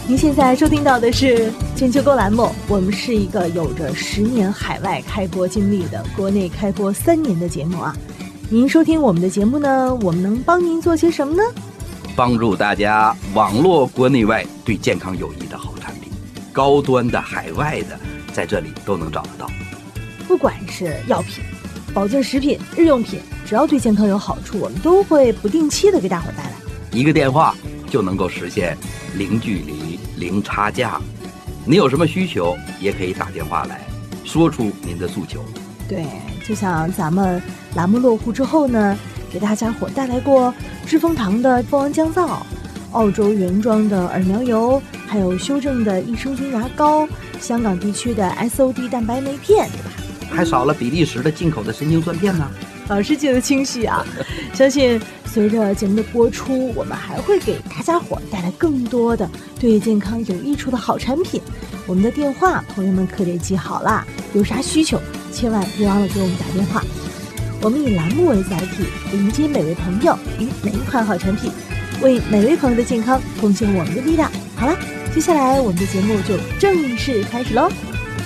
您现在收听到的是全球购栏目，我们是一个有着10年海外开播经历的国内开播3年的节目啊。您收听我们的节目呢，我们能帮您做些什么呢？ 帮助大家网络国内外对健康有益的好产品，高端的海外的在这里都能找得到。 不管是药品、保健食品、日用品，只要对健康有好处，我们都会不定期的给大伙带来。 一个电话就能够实现零距离、零差价。你有什么需求也可以打电话来说出您的诉求。 对，就像咱们栏目落户之后呢，给大家伙带来过知蜂堂的蜂王降噪、澳洲原装的耳苗油，还有修正的益生菌牙膏，香港地区的 SOD 蛋白酶片，对吧？ 还少了比利时的进口的神经酸片呢。 老师记得清晰啊！相信随着节目的播出，我们还会给大家伙带来更多的对健康有益处的好产品。我们的电话，朋友们可得记好啦，有啥需求千万别忘了给我们打电话。我们以栏目为载体，迎接每位朋友与每一款好产品，为每位朋友的健康贡献我们的力量。好了，接下来我们的节目就正式开始喽。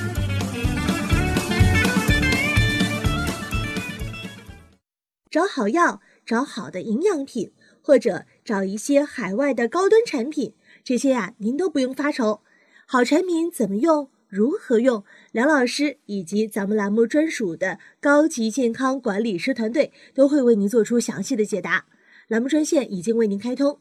找好药，找好的营养品，或者找一些海外的高端产品，这些您都不用发愁。好产品怎么用，如何用，梁老师以及咱们栏目专属的高级健康管理师团队都会为您做出详细的解答。栏目专线已经为您开通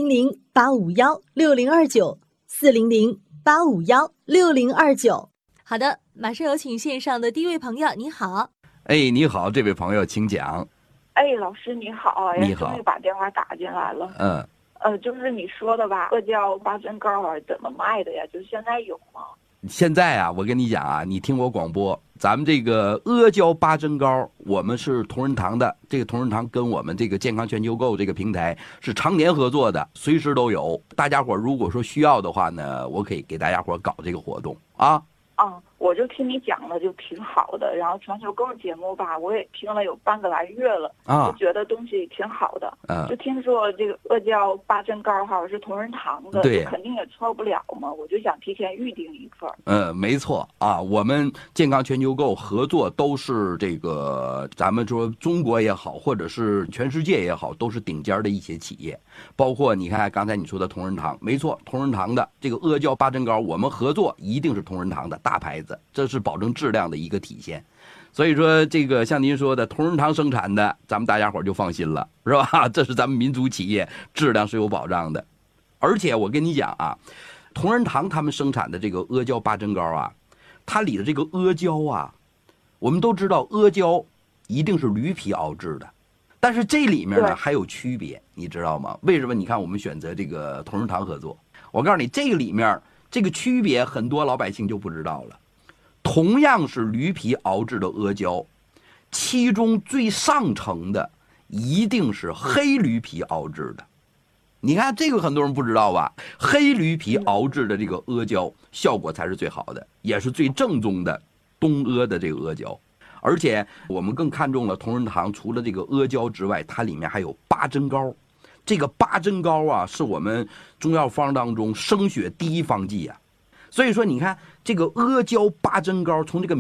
，400-851-6029，400-851-6029。好的，马上有请线上的第一位朋友，你好。 哎，你好，这位朋友请讲。 哎，老师你好， 你好， 终于把电话打进来了。就是你说的吧，阿胶八珍膏怎么卖的呀？就是现在有吗？ 现在啊，我跟你讲啊，你听我广播，咱们这个阿胶八珍膏，我们是同仁堂的，这个同仁堂跟我们这个健康全球购这个平台是常年合作的，随时都有。大家伙如果说需要的话呢，我可以给大家伙搞这个活动啊。 我就听你讲的就挺好的，然后全球购节目吧，我也听了有半个来月了，就觉得东西挺好的。就听说这个阿胶八珍膏是同仁堂的，对，肯定也错不了嘛，我就想提前预定一份。 没错啊，我们健康全球购合作都是这个，咱们说中国也好，或者是全世界也好，都是顶尖的一些企业，包括你看刚才你说的同仁堂，没错，同仁堂的这个阿胶八珍膏，我们合作一定是同仁堂的大牌子。这是保证质量的一个体现，所以说这个像您说的同仁堂生产的，咱们大家伙就放心了，是吧？这是咱们民族企业，质量是有保障的。而且我跟你讲啊，同仁堂他们生产的这个阿胶八珍膏啊，它里的这个阿胶啊，我们都知道阿胶一定是驴皮熬制的，但是这里面呢还有区别，你知道吗？为什么？你看我们选择这个同仁堂合作，我告诉你，这个里面这个区别很多老百姓就不知道了。同样是驴皮熬制的阿胶，其中最上乘的一定是黑驴皮熬制的。你看这个很多人不知道吧？黑驴皮熬制的这个阿胶效果才是最好的，也是最正宗的东阿的这个阿胶。而且我们更看重了同仁堂除了这个阿胶之外，它里面还有八珍膏。这个八珍膏啊，是我们中药方当中生血第一方剂啊。所以说你看这个阿胶八珍膏从这个